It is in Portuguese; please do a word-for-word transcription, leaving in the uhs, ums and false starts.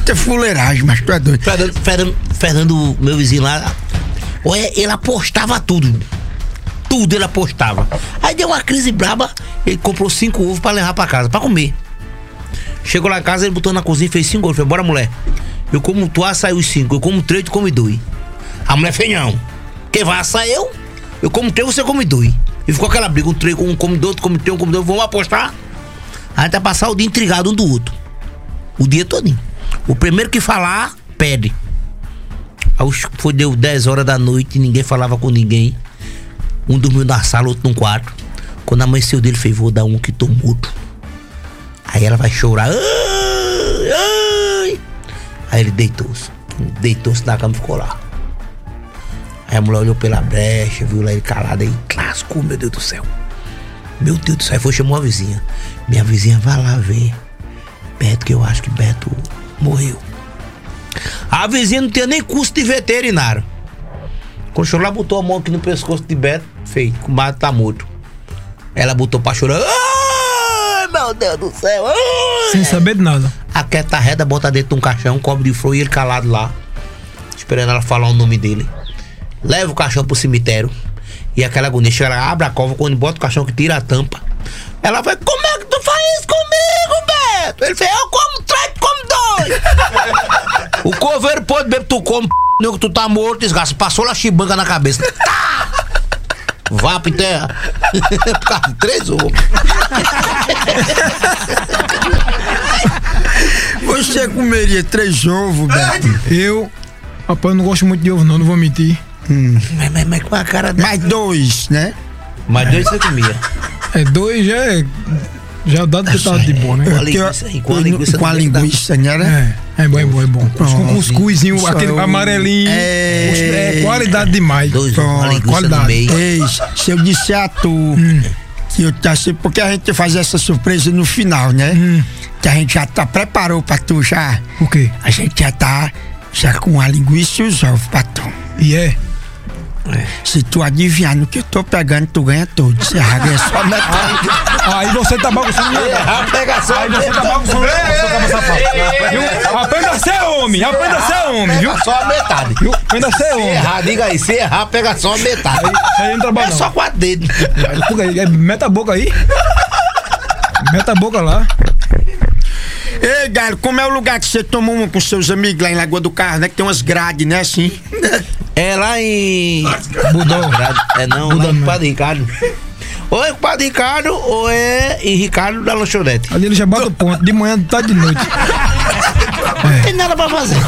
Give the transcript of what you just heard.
muita fuleiragem, mas tu é doido. Fernando, Fernando, Fernando, meu vizinho lá, ele apostava tudo. Tudo ele apostava. Aí deu uma crise braba, ele comprou cinco ovos pra levar pra casa, pra comer. Chegou lá em casa, ele botou na cozinha e fez cinco ovos. Falei, bora, mulher. Eu como tu, assai os cinco. Eu como três, tu come dois. A mulher fez, não. Quem vai assar eu? Eu como três, você come dois. E ficou aquela briga, um três, um come dois, outro come três, um come dois. Vamos apostar? Aí vai passar o dia intrigado um do outro. O dia todinho. O primeiro que falar, pede. Aí foi, deu dez horas da noite, ninguém falava com ninguém. Um dormiu na sala, outro no quarto. Quando amanheceu dele, fez, vou dar um que tô morto. Aí ela vai chorar. Ai, ai. Aí ele deitou-se. Deitou-se na cama e ficou lá. Aí a mulher olhou pela brecha, viu lá ele calado aí. Clássico, meu Deus do céu. Meu Deus do céu. Aí foi, chamou a vizinha. Minha vizinha, vai lá ver Beto, que eu acho que Beto morreu. A vizinha não tinha nem curso de veterinário. Quando chegou lá, botou a mão aqui no pescoço de Beto. Fez, o mato tá morto. Ela botou pra chorar. Ai, meu Deus do céu. Ai. Sem saber de nada. A quieta reda, bota dentro de um caixão, cobre de flor e ele calado lá, esperando ela falar o nome dele. Leva o caixão pro cemitério. E aquela agonia, chega lá, abre a cova, quando bota o caixão que tira a tampa. Ela vai, como é que tu faz isso comigo, Beto? Ele fez, eu como três, tu come dois. O coveiro pode beber, tu come, p***, que tu tá morto, desgraça. Passou lá chibanga na cabeça. Tá! Vá pra terra. Por causa de três ovos. Você comeria três ovos, Beto? Eu, rapaz, eu não gosto muito de ovo, não, não vou mentir. Hum. Mas, mas, mas com a cara dela. Mais dois, né? Mais dois você comia. É, dois já é. Já dá de tá de boa, né? Com a linguiça, aí, com a linguiça, com a linguiça, né? É, é bom, é bom, é bom. Com cuscuzinho, aquele amarelinho. É, é qualidade demais. Dois, uma linguiça qualidade. no meio. Ei, se eu disser a tu hum. que eu tá assim, porque a gente faz essa surpresa no final, né? Hum. Que a gente já tá preparou pra tu já. O quê? A gente já tá já com a linguiça e os ovos pra tu. E é? É. Se tu adivinhar no que eu tô pegando, tu ganha tudo. Se errar, ganha só metade. Aí você tá bagunçando. Errar, pega só. Aí você tá bagunçando. Você tá safado. Aprenda a ser homem. Aprenda a ser homem, viu? Só a metade. Viu? Aprenda a ser Se homem. errar, diga aí. Se errar, pega só a metade. Aí não trabalha. É só quatro dedos. Meta a boca aí. Meta a boca lá. Ei, galera, como é o lugar que você tomou uma com seus amigos lá em Lagoa do Carro, né? Que tem umas grades, né? Assim. É lá em. Budão. É não, Budão, lá em não. Padre Ricardo. Ou é Padre Ricardo, ou é em Ricardo da Lanchonete. Ali ele já bate o ponto. De manhã, de tarde, de noite. Não tem nada pra fazer.